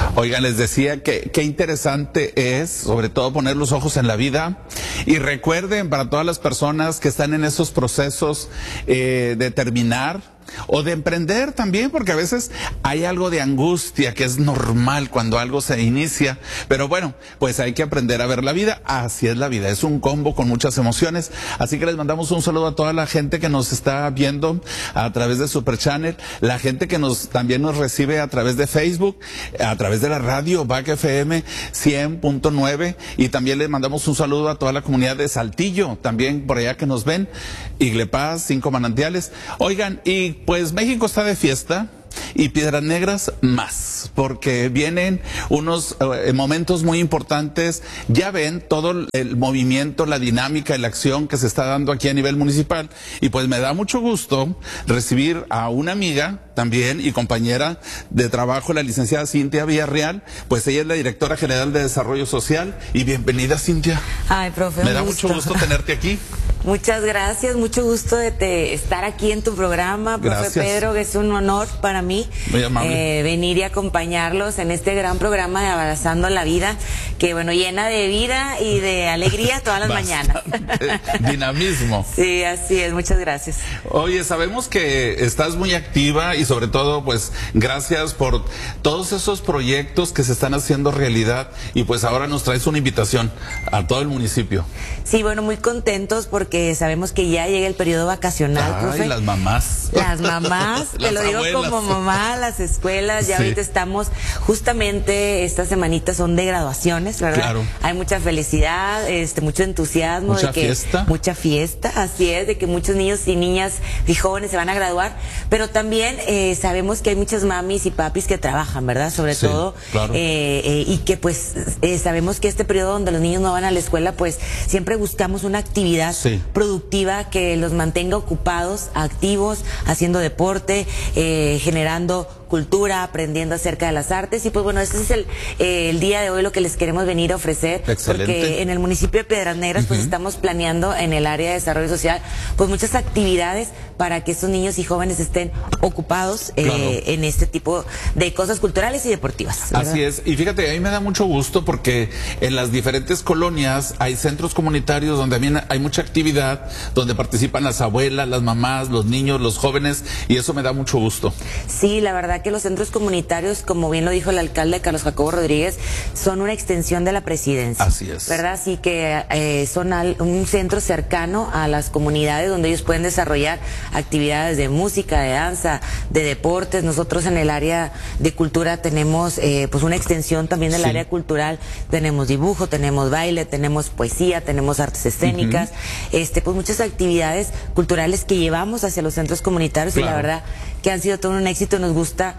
Oigan, les decía que qué interesante es, sobre todo, poner los ojos en la vida. Y recuerden, para todas las personas que están en esos procesos de terminar o de emprender también, porque a veces hay algo de angustia que es normal cuando algo se inicia, pero bueno, pues hay que aprender a ver la vida. Así es la vida, es un combo con muchas emociones. Así que les mandamos un saludo a toda la gente que nos está viendo a través de Super Channel, la gente que también nos recibe a través de Facebook, a través de la radio Back FM 100.9, y también les mandamos un saludo a toda la comunidad de Saltillo, también por allá que nos ven, Iglepaz, Cinco Manantiales. Oigan, y pues México está de fiesta y Piedras Negras más, porque vienen unos momentos muy importantes. Ya ven todo el movimiento, la dinámica y la acción que se está dando aquí a nivel municipal, y pues me da mucho gusto recibir a una amiga también y compañera de trabajo, la licenciada Cintia Villarreal. Pues ella es la directora general de Desarrollo Social. Y bienvenida, Cintia. Ay, profe, me da mucho gusto tenerte aquí. Muchas gracias, mucho gusto de estar aquí en tu programa, profe. Gracias. Pedro, que es un honor para mí venir y acompañarlos en este gran programa de Abrazando la Vida, que bueno, llena de vida y de alegría todas las mañanas. Dinamismo. Sí, así es, muchas gracias. Oye, sabemos que estás muy activa y sobre todo, pues, gracias por todos esos proyectos que se están haciendo realidad, y pues ahora nos traes una invitación a todo el municipio. Sí, bueno, muy contentos porque sabemos que ya llega el periodo vacacional, profe. Las mamás. Las mamás, te lo digo como mamá, las escuelas, ya ahorita estamos, justamente estas semanitas son de graduaciones, ¿verdad? Claro. Hay mucha felicidad, mucho entusiasmo. Mucha fiesta. Mucha fiesta, así es, de que muchos niños y niñas y jóvenes se van a graduar, pero también sabemos que hay muchas mamis y papis que trabajan, ¿verdad? Sobre todo, claro. Y que pues sabemos que este periodo donde los niños no van a la escuela, pues siempre buscamos una actividad productiva que los mantenga ocupados, activos, haciendo deporte, generando cultura, aprendiendo acerca de las artes. Y pues bueno, este es el día de hoy lo que les queremos venir a ofrecer. Excelente. Porque en el municipio de Piedras Negras pues estamos planeando en el área de desarrollo social pues muchas actividades para que estos niños y jóvenes estén ocupados en este tipo de cosas culturales y deportivas, ¿verdad? Así es, y fíjate, a mí me da mucho gusto porque en las diferentes colonias hay centros comunitarios donde también hay mucha actividad, donde participan las abuelas, las mamás, los niños, los jóvenes, y eso me da mucho gusto. Sí, la verdad que los centros comunitarios, como bien lo dijo el alcalde Carlos Jacobo Rodríguez, son una extensión de la presidencia. Así es. ¿Verdad? Así que son un centro cercano a las comunidades donde ellos pueden desarrollar actividades de música, de danza, de deportes. Nosotros en el área de cultura tenemos pues una extensión también del área cultural. Tenemos dibujo, tenemos baile, tenemos poesía, tenemos artes escénicas, pues muchas actividades culturales que llevamos hacia los centros comunitarios. Claro. Y la verdad que han sido todo un éxito. Nos gusta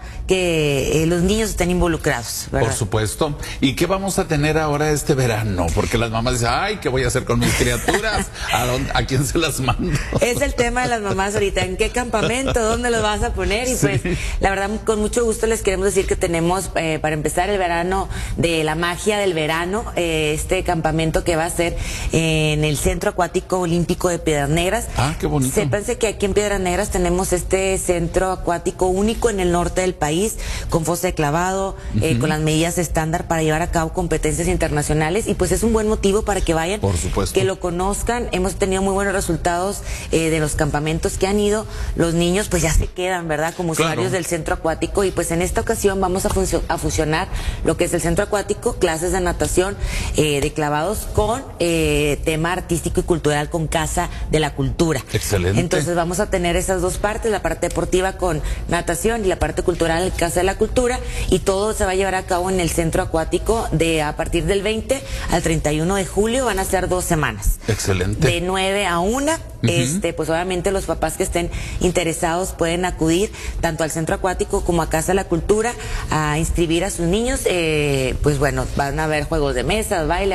que los niños estén involucrados, ¿verdad? Por supuesto. ¿Y qué vamos a tener ahora este verano? Porque las mamás dicen, ay, ¿qué voy a hacer con mis criaturas? ¿A quién se las mando? Es el tema de las mamás ahorita. ¿En qué campamento? ¿Dónde los vas a poner? Y pues, la verdad, con mucho gusto les queremos decir que tenemos, para empezar el verano de la magia del verano, este campamento que va a ser en el Centro Acuático Olímpico de Piedras Negras. Ah, qué bonito. Sépanse que aquí en Piedras Negras tenemos este centro acuático único en el norte del país, con fosa de clavado, con las medidas estándar para llevar a cabo competencias internacionales, y pues es un buen motivo para que vayan, por supuesto, que lo conozcan. Hemos tenido muy buenos resultados de los campamentos que han ido. Los niños pues ya se quedan, ¿verdad?, como usuarios del centro acuático, y pues en esta ocasión vamos a fusionar lo que es el centro acuático, clases de natación, de clavados, con tema artístico y cultural con Casa de la Cultura. Excelente. Entonces vamos a tener esas dos partes, la parte deportiva con natación y la parte cultural en Casa de la Cultura, y todo se va a llevar a cabo en el centro acuático a partir del 20 al 31 de julio. Van a ser 2 semanas. Excelente. De 9 a 1. Pues obviamente los papás que estén interesados pueden acudir tanto al centro acuático como a Casa de la Cultura a inscribir a sus niños. Pues bueno, van a haber juegos de mesa, baile,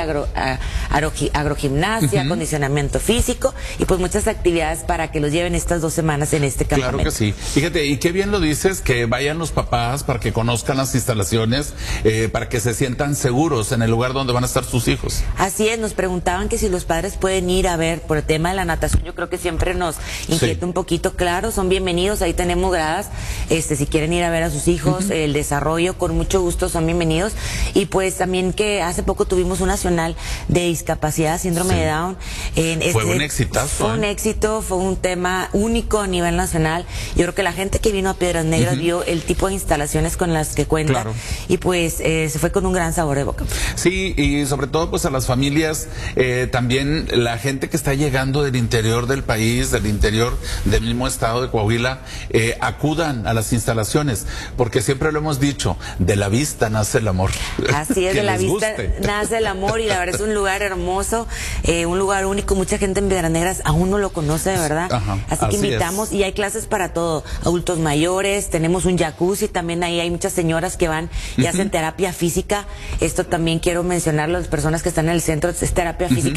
agrogimnasia, acondicionamiento físico, y pues muchas actividades para que los lleven estas 2 semanas en este campamento. Claro que sí. Fíjate, y qué bien lo dices, que vayan los papás para que conozcan las instalaciones, para que se sientan seguros en el lugar donde van a estar sus hijos. Así es, nos preguntaban que si los padres pueden ir a ver por el tema de la natación. Yo creo que siempre nos inquieta un poquito. Claro, son bienvenidos, ahí tenemos gradas, si quieren ir a ver a sus hijos, el desarrollo, con mucho gusto son bienvenidos. Y pues también que hace poco tuvimos un nacional de discapacidad, síndrome de Down. Fue un exitazo. Fue un éxito, fue un tema único a nivel nacional. Yo creo que la gente que vino a Piedras Negras vio el tipo de instalaciones con las que cuenta, y pues se fue con un gran sabor de boca. Sí, y sobre todo pues a las familias, también la gente que está llegando del interior del país, del interior del mismo estado de Coahuila, acudan a las instalaciones, porque siempre lo hemos dicho, de la vista nace el amor. Así es, de la vista nace el amor, y la verdad es un lugar hermoso, un lugar único. Mucha gente en Piedras Negras aún no lo conoce, de verdad. Así que invitamos, y hay clases para todo, adultos mayores, tenemos un jacuzzi, también ahí hay muchas señoras que van y hacen terapia física. Esto también quiero mencionar, las personas que están en el centro, es terapia física